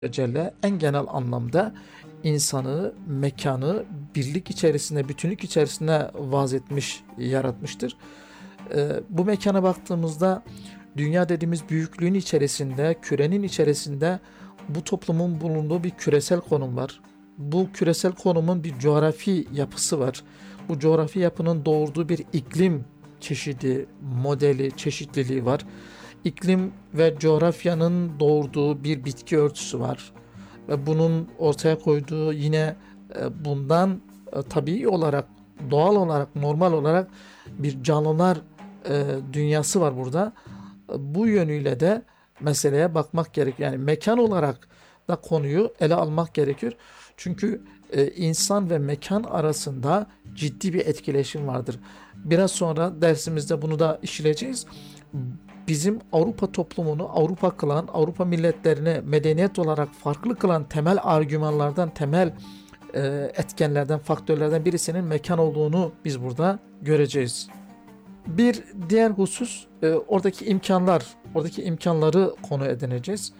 Celle en genel anlamda insanı, mekanı birlik içerisinde, bütünlük içerisinde vaz etmiş, yaratmıştır. Bu mekana baktığımızda dünya dediğimiz büyüklüğün içerisinde, kürenin içerisinde bu toplumun bulunduğu bir küresel konum var. Bu küresel konumun bir coğrafi yapısı var. Bu coğrafi yapının doğurduğu bir iklim çeşidi, modeli, çeşitliliği var. İklim ve coğrafyanın doğurduğu bir bitki örtüsü var. Ve bunun ortaya koyduğu yine bundan tabii olarak, doğal olarak, normal olarak bir canlılar dünyası var burada. Bu yönüyle de meseleye bakmak gerekiyor. Yani mekan olarak da konuyu ele almak gerekir. Çünkü insan ve mekan arasında ciddi bir etkileşim vardır. Biraz sonra dersimizde bunu da işleyeceğiz. Bizim Avrupa toplumunu Avrupa kılan, Avrupa milletlerini medeniyet olarak farklı kılan temel argümanlardan, temel etkenlerden, faktörlerden birisinin mekan olduğunu biz burada göreceğiz. Bir diğer husus oradaki imkanlar, oradaki imkanları konu edineceğiz.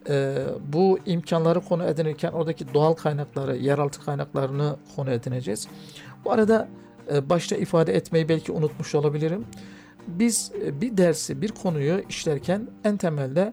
Bu imkanları konu edinirken oradaki doğal kaynakları, yeraltı kaynaklarını konu edineceğiz. Bu arada başta ifade etmeyi belki unutmuş olabilirim. Biz bir dersi, bir konuyu işlerken en temelde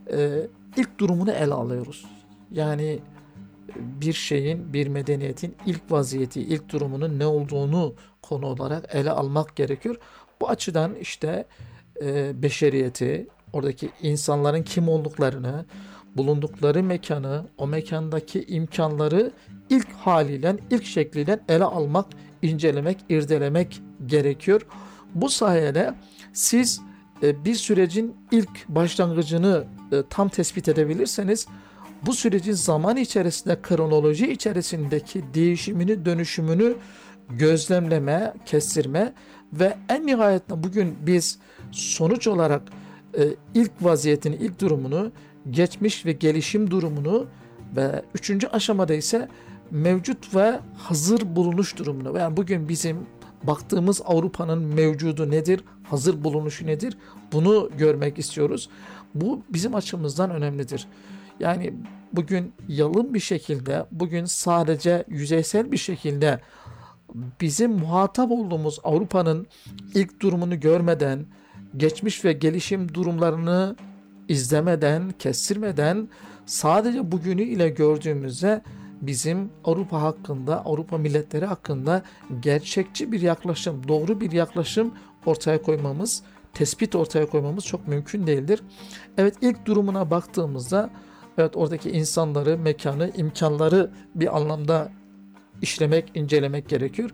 ilk durumunu ele alıyoruz. Yani bir şeyin, bir medeniyetin ilk vaziyeti, ilk durumunun ne olduğunu konu olarak ele almak gerekiyor. Bu açıdan işte beşeriyeti, oradaki insanların kim olduklarını, bulundukları mekanı, o mekandaki imkanları ilk haliyle, ilk şekliyle ele almak, incelemek, irdelemek gerekiyor. Bu sayede siz bir sürecin ilk başlangıcını tam tespit edebilirseniz, bu sürecin zaman içerisinde, kronoloji içerisindeki değişimini, dönüşümünü gözlemleme, kestirme ve en nihayetinde bugün biz sonuç olarak ilk vaziyetini, ilk durumunu, geçmiş ve gelişim durumunu ve üçüncü aşamada ise mevcut ve hazır bulunuş durumunu. Yani bugün bizim baktığımız Avrupa'nın mevcudu nedir, hazır bulunuşu nedir? Bunu görmek istiyoruz. Bu bizim açımızdan önemlidir. Yani bugün yalın bir şekilde, bugün sadece yüzeysel bir şekilde bizim muhatap olduğumuz Avrupa'nın ilk durumunu görmeden, geçmiş ve gelişim durumlarını izlemeden, kestirmeden sadece bugünü ile gördüğümüzde bizim Avrupa hakkında, Avrupa milletleri hakkında gerçekçi bir yaklaşım, doğru bir yaklaşım ortaya koymamız, tespit ortaya koymamız çok mümkün değildir. Evet, ilk durumuna baktığımızda evet, oradaki insanları, mekanı, imkanları bir anlamda işlemek, incelemek gerekiyor.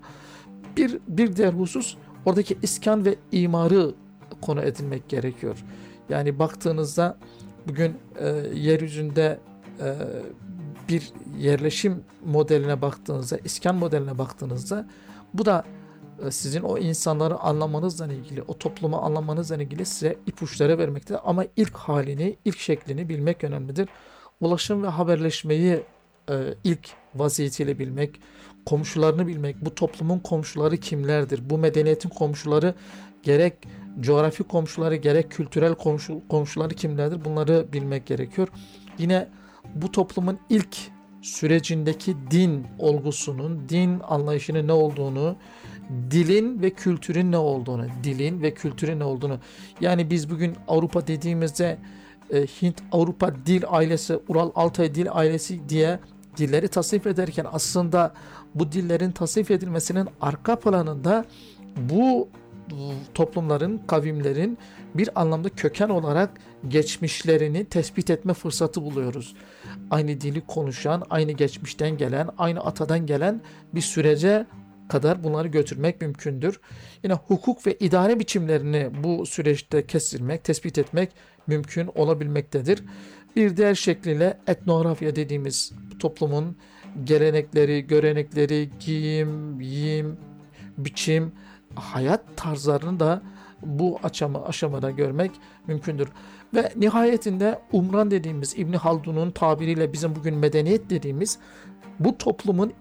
Bir diğer husus oradaki iskan ve imarı konu edilmek gerekiyor. Yani baktığınızda bugün yeryüzünde e, bir yerleşim modeline baktığınızda, iskan modeline baktığınızda bu da sizin o insanları anlamanızla ilgili, o toplumu anlamanızla ilgili size ipuçları vermektedir. Ama ilk halini, ilk şeklini bilmek önemlidir. Ulaşım ve haberleşmeyi ilk vaziyetiyle bilmek, komşularını bilmek, bu toplumun komşuları kimlerdir? Bu medeniyetin komşuları gerek coğrafi komşuları gerek kültürel komşuları kimlerdir? Bunları bilmek gerekiyor. Yine bu toplumun ilk sürecindeki din olgusunun, din anlayışının ne olduğunu, dilin ve kültürün ne olduğunu, dilin ve kültürün ne olduğunu. Yani biz bugün Avrupa dediğimizde Hint-Avrupa dil ailesi, Ural-Altay dil ailesi diye dilleri tasnif ederken aslında bu dillerin tasnif edilmesinin arka planında bu toplumların, kavimlerin bir anlamda köken olarak geçmişlerini tespit etme fırsatı buluyoruz. Aynı dili konuşan, aynı geçmişten gelen, aynı atadan gelen bir sürece kadar bunları götürmek mümkündür. Yine hukuk ve idare biçimlerini bu süreçte kestirmek, tespit etmek mümkün olabilmektedir. Bir diğer şekliyle etnografya dediğimiz toplumun gelenekleri, görenekleri, giyim, yiyim, biçim, hayat tarzlarını da bu aşamada görmek mümkündür. Ve nihayetinde umran dediğimiz İbni Haldun'un tabiriyle bizim bugün medeniyet dediğimiz bu toplumun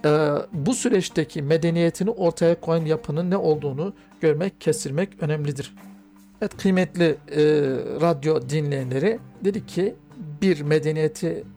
bu süreçteki medeniyetini ortaya koyan yapının ne olduğunu görmek, kestirmek önemlidir. Evet, kıymetli radyo dinleyenleri, dedik ki bir medeniyeti